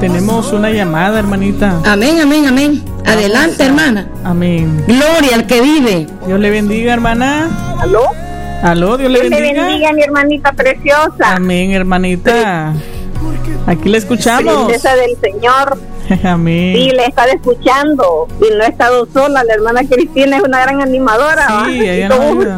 tenemos una llamada, hermanita. Amén, amén, amén. Adelante, hermana. Amén. Gloria al que vive. Dios le bendiga, hermana. ¿Aló? Aló, Dios le bendiga. Dios le bendiga, mi hermanita preciosa. Amén, hermanita. Aquí le escuchamos. Princesa del Señor. Amén. Sí, le he estado escuchando y no he estado sola. La hermana Cristina es una gran animadora. Sí, ¿va? ella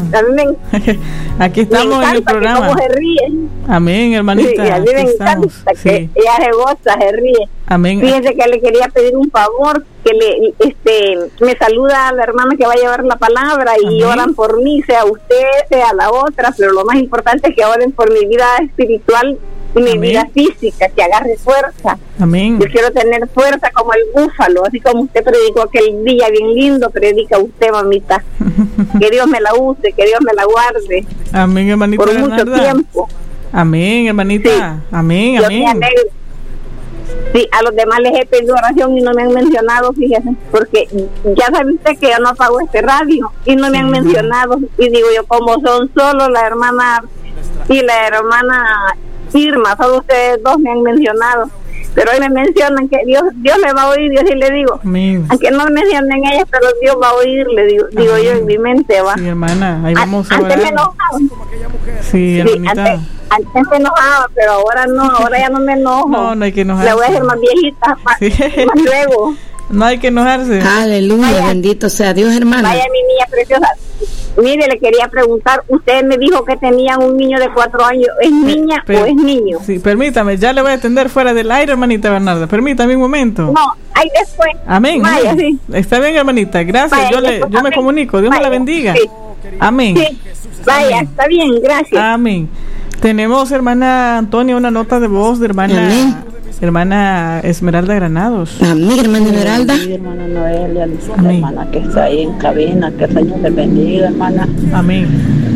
aquí me estamos en el programa. Cómo se ríe. Amén, hermanita. Sí, a mí me encanta que ella se goza, se ríe. Amén. Fíjense que le quería pedir un favor, que me saluda a la hermana que va a llevar la palabra y amén. Oran por mí, sea usted, sea la otra, pero lo más importante es que oren por mi vida espiritual y mi amén. vida física, que agarre fuerza. Amén. Yo quiero tener fuerza como el búfalo, así como usted predicó aquel día bien lindo, predica usted, mamita. Que Dios me la use, que Dios me la guarde. Amén, hermanita. Por Bernarda. mucho tiempo. Amén, hermanita. Sí. Amén, Yo amén. me alegro. Sí, a los demás les he pedido oración y no me han mencionado, fíjese, porque ya sabe usted que yo no apago este radio y no me han mencionado. Y digo yo, como son solo la hermana y la hermana Irma, solo ustedes dos me han mencionado. Pero hoy me mencionan que Dios me va a oír, yo sí le digo. Amén. Aunque no mencionen ellas, pero Dios va a oír, le digo yo en mi mente, va. Sí, hermana, ahí vamos a antes me enojaba. Sí, hermanita. Antes me enojaba, pero ahora no, ahora ya no me enojo. No hay que enojarse. Le voy a hacer más viejita, más luego. No hay que enojarse. Aleluya, vaya, bendito sea Dios, hermana. Vaya, mi niña preciosa. Mire, le quería preguntar, usted me dijo que tenían un niño de 4 años, ¿es niña o es niño? Sí, permítame, ya le voy a atender fuera del aire, hermanita Bernarda, permítame un momento. No, ahí después. Amén. Vaya, amén. Sí. Está bien, hermanita, gracias, vaya, yo me comunico, Dios me la bendiga. Sí. Amén. Sí. Vaya, amén. Está bien, gracias. Amén. Tenemos, hermana Antonia, una nota de voz de hermana Esmeralda Granados. Amén, hermana Esmeralda. Sí, hermana Noelia, la hermana que está ahí en cabina, que el Señor le bendiga, hermana. Amén.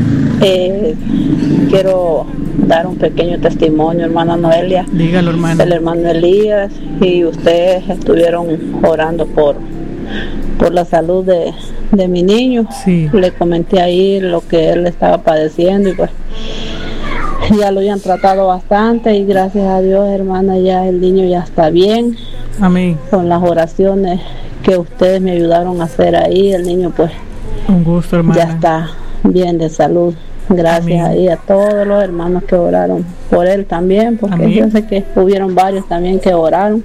Quiero dar un pequeño testimonio, hermana Noelia. Dígalo, hermana. El hermano Elías y ustedes estuvieron orando por la salud de mi niño. Sí. Le comenté ahí lo que él estaba padeciendo y pues ya lo habían tratado bastante y gracias a Dios, hermana, ya el niño ya está bien. Amén. Con las oraciones que ustedes me ayudaron a hacer ahí, el niño pues un gusto, hermana. Ya está bien de salud. Gracias ahí a todos los hermanos que oraron por él también, porque amén. Yo sé que hubieron varios también que oraron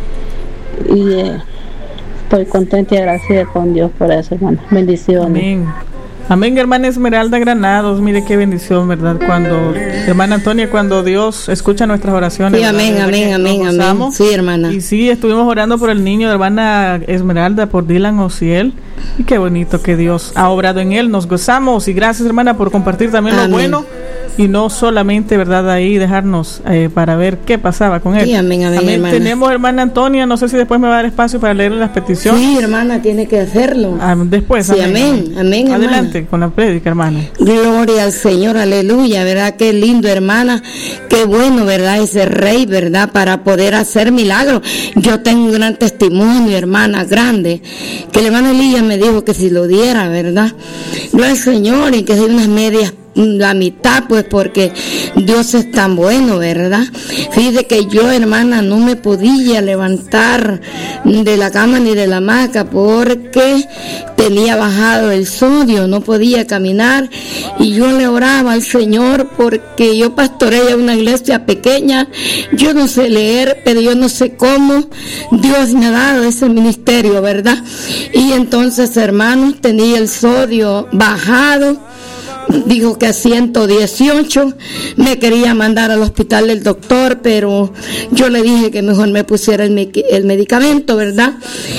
y estoy contenta y agradecida con Dios por eso, hermana. Bendiciones. Amén. Amén, hermana Esmeralda Granados, mire qué bendición, ¿verdad? Cuando, hermana Antonia, cuando Dios escucha nuestras oraciones. Sí, amén, amén, amén, amén. Sí, hermana. Y sí, estuvimos orando por el niño de hermana Esmeralda, por Dylan Ociel. Y qué bonito que Dios ha obrado en él, nos gozamos. Y gracias, hermana, por compartir también amén. Lo bueno. Y no solamente, ¿verdad? Ahí dejarnos para ver qué pasaba con él. Sí, amén, amén, amén. Hermana. Tenemos, hermana Antonia, no sé si después me va a dar espacio para leer las peticiones. Sí, hermana, tiene que hacerlo. Después, sí, amén, amén, adelante, hermana. Con la prédica, hermana. Gloria al Señor, aleluya, ¿verdad? Qué lindo, hermana. Qué bueno, ¿verdad? Ese rey, ¿verdad? Para poder hacer milagros. Yo tengo un gran testimonio, hermana, grande, que el hermano Elías me dijo que si lo diera, ¿verdad? Gloria al Señor, y que de unas medias la mitad, pues porque Dios es tan bueno, ¿verdad? Fíjate que yo, hermana, no me podía levantar de la cama ni de la hamaca porque tenía bajado el sodio, no podía caminar y yo le oraba al Señor porque yo pastoreé una iglesia pequeña, yo no sé leer, pero yo no sé cómo Dios me ha dado ese ministerio, ¿verdad? Y entonces, hermanos, tenía el sodio bajado. Dijo que a 118 me quería mandar al hospital del doctor, pero yo le dije que mejor me pusiera el medicamento, ¿verdad?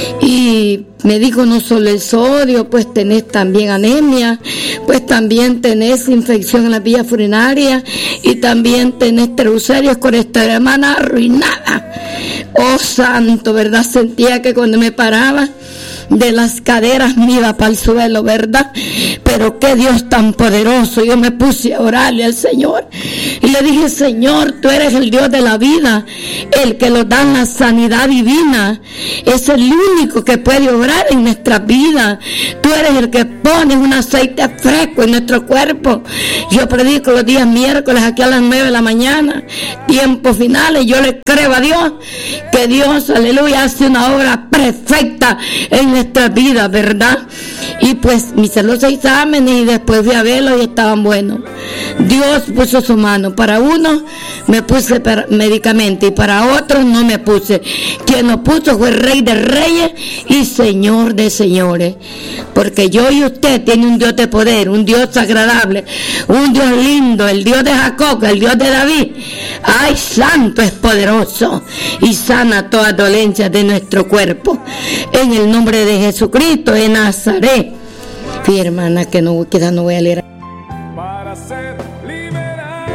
Y me dijo no solo el sodio, pues tenés también anemia, pues también tenés infección en las vías urinarias y también tenés triglicéridos, colesterol, hermana, arruinada. Oh santo, ¿verdad? Sentía que cuando me paraba de las caderas me iba para el suelo, ¿verdad? Pero qué Dios tan poderoso. Yo me puse a orarle al Señor y le dije, Señor, tú eres el Dios de la vida, el que nos da la sanidad divina, es el único que puede obrar en nuestra vida. Tú eres el que pones un aceite fresco en nuestro cuerpo. Yo predico los días miércoles aquí a las 9 de la mañana, tiempos finales. Yo le creo a Dios que Dios, aleluya, hace una obra perfecta en nuestra vida, ¿verdad? Y pues me hice los exámenes y después fui a verlos y estaban buenos. Dios puso su mano. Para uno me puse medicamento y para otros no me puse. Quien nos puso fue el Rey de Reyes y Señor de Señores. Porque yo y usted tiene un Dios de poder, un Dios agradable, un Dios lindo, el Dios de Jacob, el Dios de David. Ay, santo, es poderoso y sana toda dolencia de nuestro cuerpo. En el nombre de Jesucristo de Nazaret. Fíjate, hermana, que no voy a leer. Para ser liberado.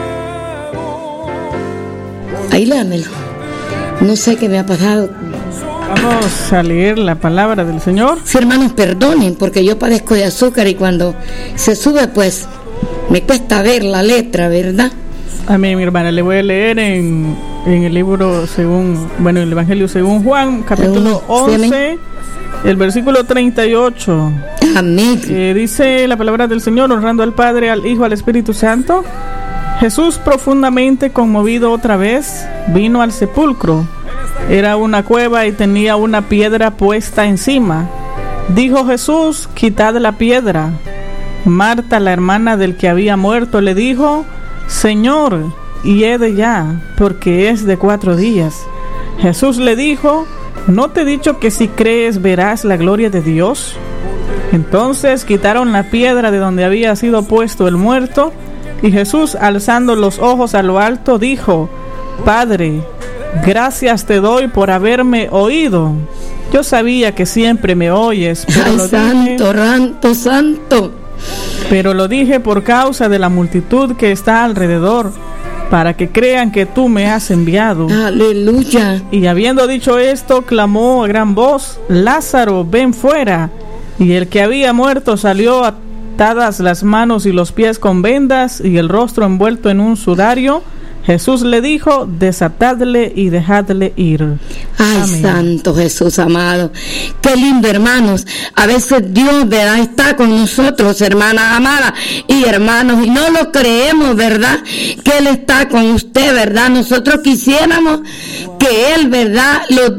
Ahí léamelo. No sé qué me ha pasado. Vamos a leer la palabra del Señor. Sí, hermanos, perdonen, porque yo padezco de azúcar y cuando se sube, pues, me cuesta ver la letra, ¿verdad? Amén, mi hermana. Le voy a leer en el libro el Evangelio según Juan, capítulo 11, el versículo 38. Amén. Dice la palabra del Señor, honrando al Padre, al Hijo, al Espíritu Santo. Jesús, profundamente conmovido otra vez, vino al sepulcro. Era una cueva y tenía una piedra puesta encima. Dijo Jesús: quitad la piedra. Marta, la hermana del que había muerto, le dijo: Señor, hiede ya, porque es de 4 días. Jesús le dijo: ¿no te he dicho que si crees verás la gloria de Dios? Entonces quitaron la piedra de donde había sido puesto el muerto, y Jesús, alzando los ojos a lo alto, dijo: Padre, gracias te doy por haberme oído. Yo sabía que siempre me oyes, pero santo. Pero lo dije por causa de la multitud que está alrededor, para que crean que tú me has enviado. Aleluya. Y habiendo dicho esto, clamó a gran voz: Lázaro, ven fuera. Y el que había muerto salió, atadas las manos y los pies con vendas y el rostro envuelto en un sudario. Jesús le dijo: desatadle y dejadle ir. Ay, amén. Santo Jesús amado. Qué lindo, hermanos. A veces Dios, ¿verdad?, está con nosotros, hermanas amadas y hermanos, y no lo creemos, ¿verdad?, que Él está con usted, ¿verdad? Nosotros quisiéramos que Él, ¿verdad?,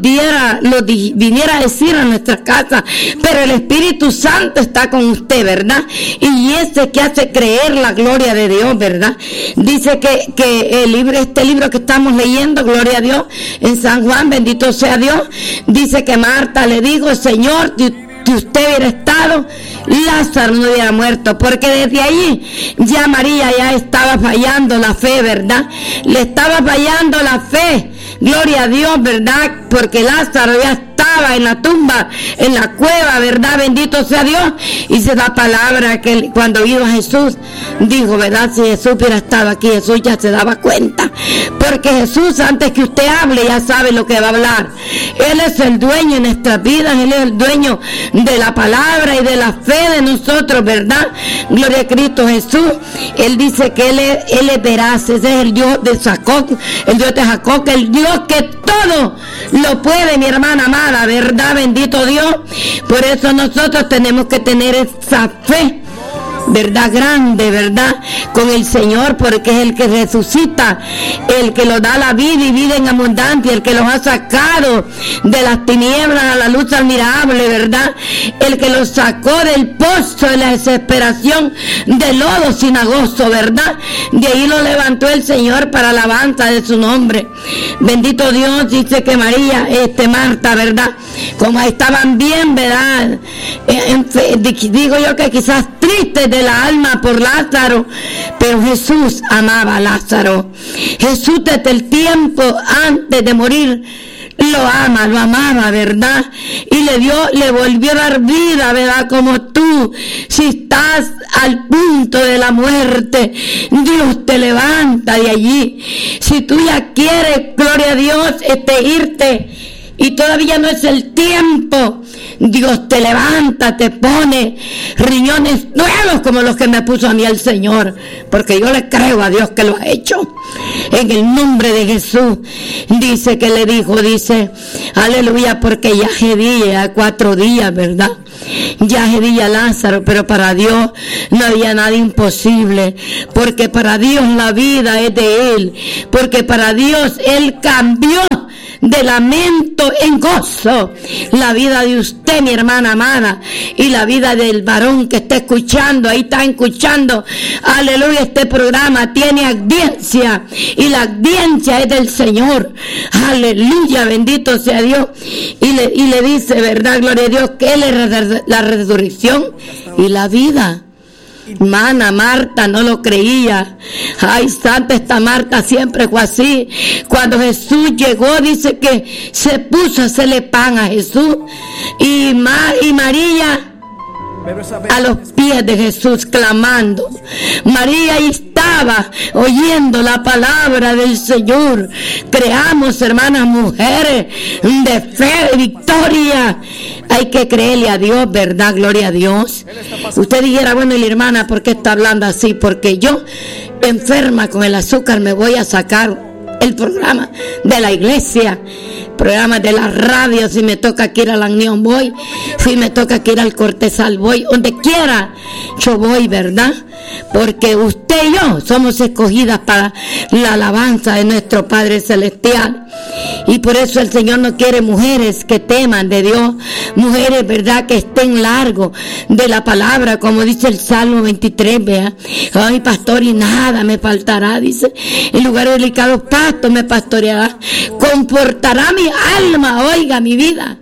viniera a decir a nuestra casa, pero el Espíritu Santo está con usted, ¿verdad? Y ese que hace creer la gloria de Dios, ¿verdad? Dice que este libro que estamos leyendo, gloria a Dios, en San Juan, bendito sea Dios, dice que Marta le dijo: Señor, si usted hubiera estado, Lázaro no hubiera muerto, porque desde allí ya María ya estaba fallando la fe, ¿verdad? Le estaba fallando la fe, gloria a Dios, ¿verdad? Porque Lázaro ya estaba en la tumba, en la cueva, ¿verdad? Bendito sea Dios. Y se da palabra que cuando iba Jesús, dijo, ¿verdad? Si Jesús hubiera estado aquí, Jesús ya se daba cuenta, porque Jesús, antes que usted hable, ya sabe lo que va a hablar. Él es el dueño de nuestras vidas, Él es el dueño de la palabra y de la fe de nosotros, ¿verdad? Gloria a Cristo Jesús. Él dice que Él es veraz, ese es el Dios de Jacob, el Dios de Jacob, el Dios que todo lo puede, mi hermana amada, ¿verdad? Bendito Dios. Por eso nosotros tenemos que tener esa fe, ¿verdad? Grande, ¿verdad? Con el Señor, porque es el que resucita, el que nos da la vida y vida en abundancia, el que los ha sacado de las tinieblas a la luz admirable, ¿verdad? El que los sacó del pozo de la desesperación, del lodo cenagoso, ¿verdad? De ahí lo levantó el Señor para alabanza de su nombre. Bendito Dios. Dice que María, Marta, ¿verdad? Como estaban bien, ¿verdad? Digo yo que quizás tristes de la alma por Lázaro, pero Jesús amaba a Lázaro. Jesús, desde el tiempo antes de morir, lo amaba, ¿verdad? Y le volvió a dar vida, ¿verdad? Como tú, si estás al punto de la muerte, Dios te levanta de allí. Si tú ya quieres, gloria a Dios, irte, y todavía no es el tiempo, Dios te levanta, te pone riñones nuevos como los que me puso a mí el Señor, porque yo le creo a Dios que lo ha hecho. En el nombre de Jesús, dice que le dijo, dice, aleluya, porque ya hedía 4 días, ¿verdad? Ya hedía Lázaro, pero para Dios no había nada imposible, porque para Dios la vida es de Él, porque para Dios Él cambió de lamento en gozo la vida de usted, mi hermana amada, y la vida del varón que está escuchando, ahí está escuchando, aleluya, este programa tiene audiencia, y la audiencia es del Señor, aleluya, bendito sea Dios, y le dice, verdad, gloria a Dios, que Él es la resurrección y la vida. Hermana Marta no lo creía. Ay, santa, esta Marta siempre fue así. Cuando Jesús llegó, dice que se puso a hacerle pan a Jesús, y María a los pies de Jesús clamando. María estaba oyendo la palabra del Señor. Creamos, hermanas mujeres de fe, de victoria. Hay que creerle a Dios, ¿verdad? Gloria a Dios. Usted dijera, bueno, y la hermana, ¿por qué está hablando así? Porque yo, enferma con el azúcar, me voy a sacar el programa de la iglesia, programas de la radio. Si me toca que ir a la Unión, voy. Si me toca que ir al Cortesal, voy. Donde quiera yo voy, ¿verdad? Porque usted y yo somos escogidas para la alabanza de nuestro Padre Celestial. Y por eso el Señor no quiere mujeres que teman de Dios, mujeres, ¿verdad?, que estén largo de la palabra, como dice el Salmo 23, vea. Ay, pastor, y nada me faltará, dice, en lugares delicados pastos me pastoreará, confortará mi alma, oiga, mi vida.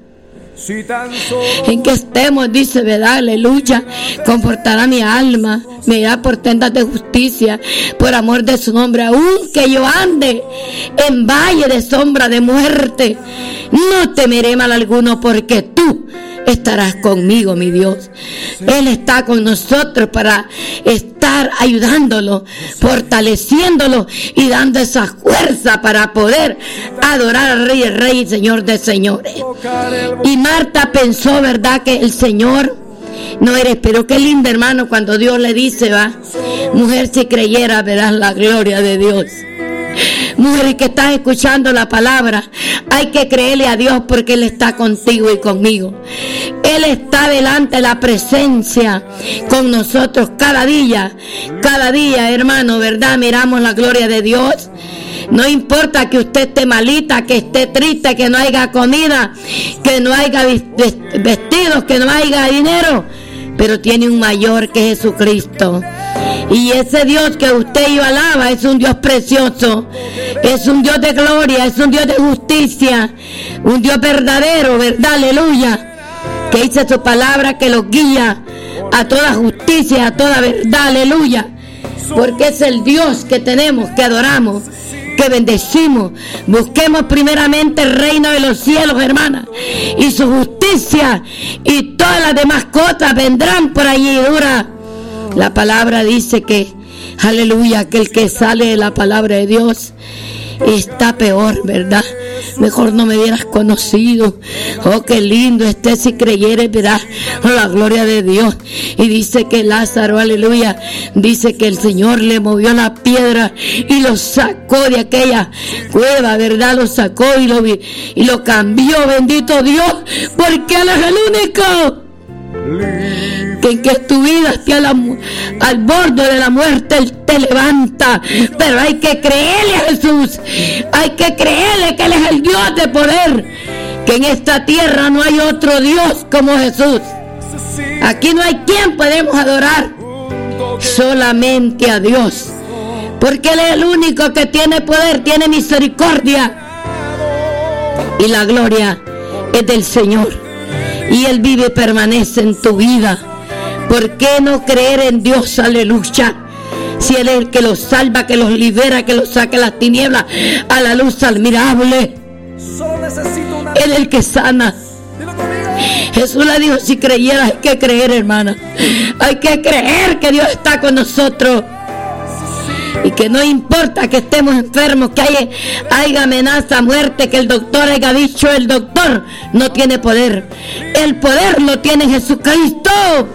En que estemos, dice, ¿verdad? Aleluya. Confortará mi alma, me irá por sendas de justicia, por amor de su nombre. Aunque yo ande en valle de sombra de muerte, no temeré mal alguno, porque tú estarás conmigo, mi Dios. Él está con nosotros para estar ayudándolo, fortaleciéndolo y dando esa fuerza para poder adorar al Rey de Reyes y Señor de Señores. Y Marta pensó, ¿verdad?, que el Señor no eres, pero qué lindo, hermano, cuando Dios le dice, va, mujer, si creyera verás la gloria de Dios. Mujeres que están escuchando la palabra, hay que creerle a Dios, porque Él está contigo y conmigo. Él está delante de la presencia con nosotros cada día, hermano, ¿verdad? Miramos la gloria de Dios. No importa que usted esté malita, que esté triste, que no haya comida, que no haya vestidos, que no haya dinero, pero tiene un mayor que Jesucristo. Y ese Dios que usted y yo alaba es un Dios precioso, es un Dios de gloria, es un Dios de justicia, un Dios verdadero, ¿verdad? Aleluya. Que dice su palabra que los guía a toda justicia, a toda verdad, aleluya. Porque es el Dios que tenemos, que adoramos, que bendecimos. Busquemos primeramente el reino de los cielos, hermana, y su justicia, y todas las demás cosas vendrán por añadidura. La palabra dice que, aleluya, que el que sale de la palabra de Dios está peor, ¿verdad? Mejor no me hubieras conocido. Oh, qué lindo esté si creyeres, verás la gloria de Dios. Y dice que Lázaro, aleluya, dice que el Señor le movió la piedra y lo sacó de aquella cueva, ¿verdad? Lo sacó y lo cambió, bendito Dios, porque Él es el único que en que tu vida esté al borde de la muerte, Él te levanta. Pero hay que creerle a Jesús, hay que creerle que Él es el Dios de poder, que en esta tierra no hay otro Dios como Jesús. Aquí no hay quien podemos adorar, solamente a Dios, porque Él es el único que tiene poder, tiene misericordia, y la gloria es del Señor, y Él vive y permanece en tu vida. ¿Por qué no creer en Dios? Aleluya. Si Él es el que los salva, que los libera, que los saca de las tinieblas a la luz admirable. Él es el que sana. Jesús le dijo, si creyeras, hay que creer, hermana. Hay que creer que Dios está con nosotros. Y que no importa que estemos enfermos, que haya amenaza, muerte, que el doctor haya dicho, el doctor no tiene poder. El poder lo tiene Jesucristo.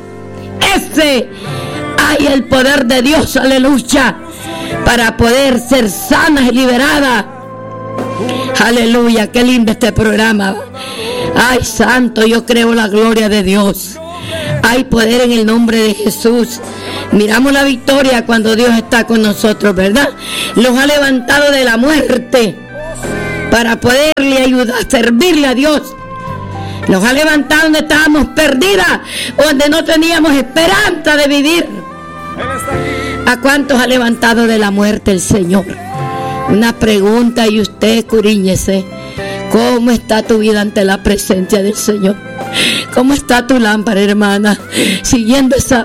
Ese hay el poder de Dios, aleluya, para poder ser sanas y liberadas. Aleluya, qué lindo este programa. Ay, santo, yo creo la gloria de Dios. Hay poder en el nombre de Jesús. Miramos la victoria cuando Dios está con nosotros, ¿verdad? Los ha levantado de la muerte para poderle ayudar, servirle a Dios. Nos ha levantado donde estábamos perdidas, donde no teníamos esperanza de vivir. ¿A cuántos ha levantado de la muerte el Señor? Una pregunta, y usted escudriñese. ¿Cómo está tu vida ante la presencia del Señor? ¿Cómo está tu lámpara, hermana? Siguiendo esa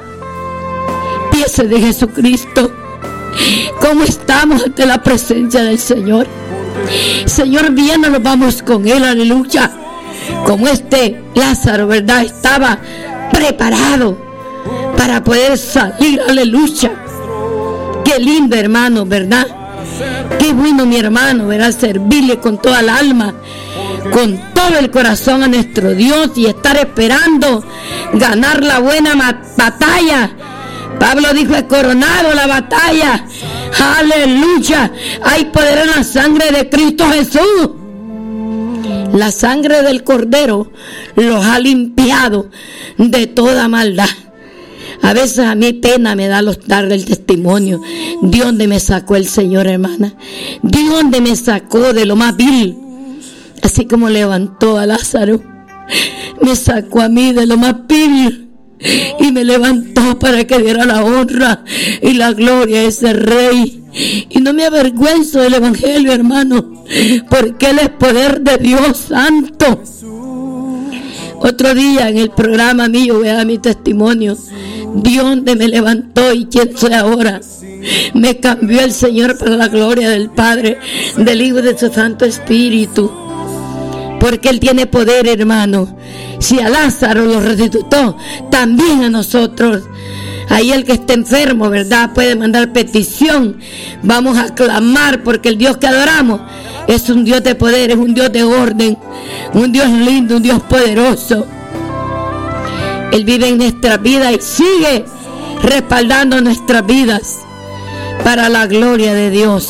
pieza de Jesucristo. ¿Cómo estamos ante la presencia del Señor? Señor, bien, nos vamos con Él, aleluya. Como este Lázaro, ¿verdad? Estaba preparado para poder salir, aleluya. Qué lindo, hermano, ¿verdad? Qué bueno, mi hermano, ¿verdad? Servirle con toda el alma, con todo el corazón a nuestro Dios y estar esperando ganar la buena batalla. Pablo dijo: he coronado la batalla. Aleluya. Hay poder en la sangre de Cristo Jesús. La sangre del Cordero los ha limpiado de toda maldad. A veces a mí pena me da darle el testimonio de donde me sacó el Señor, hermana. De donde me sacó de lo más vil. Así como levantó a Lázaro, me sacó a mí de lo más vil y me levantó para que diera la honra y la gloria a ese Rey. Y no me avergüenzo del Evangelio, hermano, porque Él es poder de Dios Santo. Otro día en el programa mío voy a dar mi testimonio de donde me levantó y quién soy ahora. Me cambió el Señor para la gloria del Padre, del Hijo y de su Santo Espíritu. Porque Él tiene poder, hermano. Si a Lázaro lo resucitó, también a nosotros. Ahí el que esté enfermo, ¿verdad?, puede mandar petición. Vamos a clamar, porque el Dios que adoramos es un Dios de poder, es un Dios de orden, un Dios lindo, un Dios poderoso. Él vive en nuestra vida y sigue respaldando nuestras vidas para la gloria de Dios.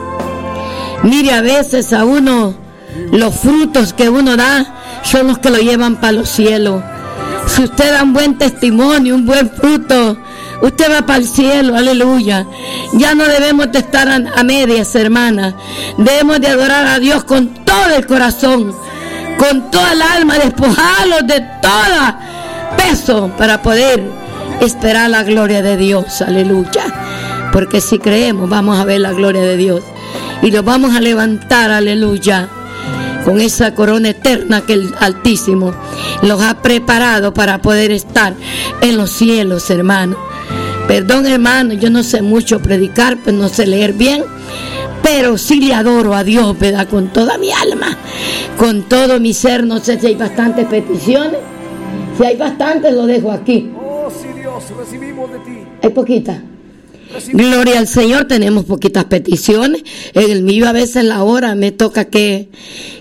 Mire, a veces a uno, los frutos que uno da son los que lo llevan para los cielos. Si usted da un buen testimonio, un buen fruto, usted va para el cielo, aleluya. Ya no debemos de estar a medias, hermana. Debemos de adorar a Dios con todo el corazón, con toda el alma, despojarlos de todo peso para poder esperar la gloria de Dios, aleluya. Porque si creemos, vamos a ver la gloria de Dios y los vamos a levantar, aleluya, con esa corona eterna que el Altísimo los ha preparado para poder estar en los cielos, hermano. Perdón, hermano, yo no sé mucho predicar, pues no sé leer bien, pero sí le adoro a Dios, ¿verdad?, con toda mi alma, con todo mi ser. No sé si hay bastantes peticiones. Si hay bastantes, lo dejo aquí. Oh, sí, Dios, recibimos de ti. Hay poquitas. Gloria al Señor, tenemos poquitas peticiones. En el mío a veces la hora me toca que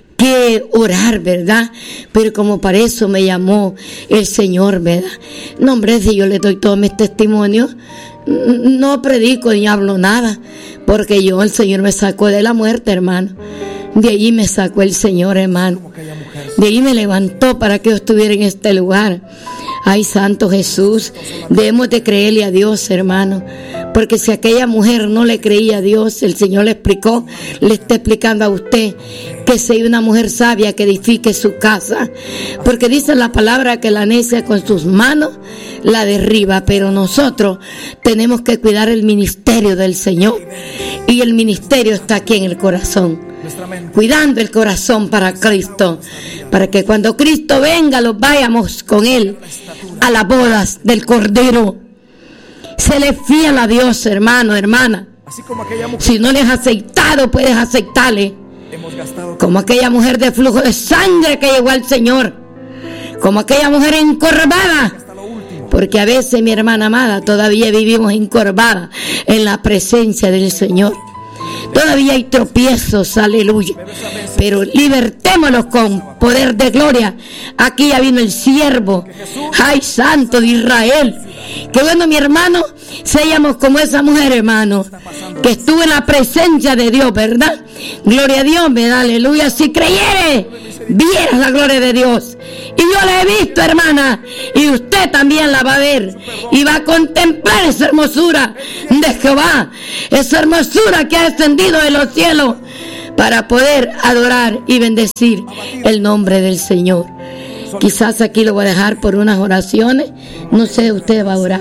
orar, ¿verdad? Pero como para eso me llamó el Señor, ¿verdad? No, hombre, si yo le doy todos mis testimonios, no predico ni hablo nada, porque el Señor me sacó de la muerte, hermano. De allí me sacó el Señor, hermano. De allí me levantó para que yo estuviera en este lugar. Ay, Santo Jesús, debemos de creerle a Dios, hermano, porque si aquella mujer no le creía a Dios, el Señor le explicó, le está explicando a usted que sea una mujer sabia que edifique su casa, porque dice la palabra que la necia con sus manos la derriba, pero nosotros tenemos que cuidar el ministerio del Señor, y el ministerio está aquí en el corazón, cuidando el corazón para Cristo, para que cuando Cristo venga los vayamos con Él a las bodas del Cordero. Se le fiel a Dios, hermano, hermana. Si no le has aceptado, puedes aceptarle. Como aquella mujer de flujo de sangre que llegó al Señor, como aquella mujer encorvada, porque a veces, mi hermana amada, todavía vivimos encorvadas en la presencia del Señor. Todavía hay tropiezos, aleluya, pero libertémonos con poder de gloria. Aquí ya vino el siervo, ay, santo de Israel. Qué bueno, mi hermano, seamos como esa mujer, hermano, que estuvo en la presencia de Dios, ¿verdad? Gloria a Dios, ¿verdad? Aleluya. Si creyere, vieras la gloria de Dios. Y yo la he visto, hermana, y usted también la va a ver y va a contemplar esa hermosura de Jehová, esa hermosura que ha descendido de los cielos para poder adorar y bendecir el nombre del Señor. Quizás aquí lo voy a dejar por unas oraciones. No sé, usted va a orar.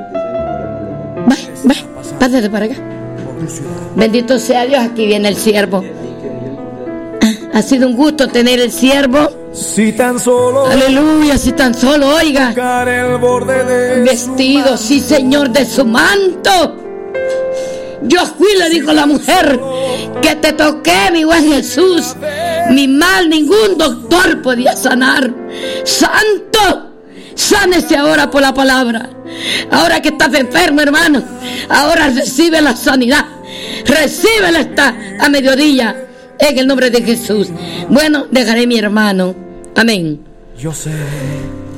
Pásate para acá. Bendito sea Dios, aquí viene el siervo. Ha sido un gusto tener el siervo. Si tan solo, aleluya, si tan solo, oiga, el borde de vestido, sí, Señor, de su manto. Yo fui, le dijo la mujer, que te toqué, mi buen Jesús. Mi mal ningún doctor podía sanar. Santo, sánese ahora por la palabra. Ahora que estás enfermo, hermano, ahora recibe la sanidad. Recíbela esta a mediodía, en el nombre de Jesús. Bueno, dejaré a mi hermano. Amén. Yo sé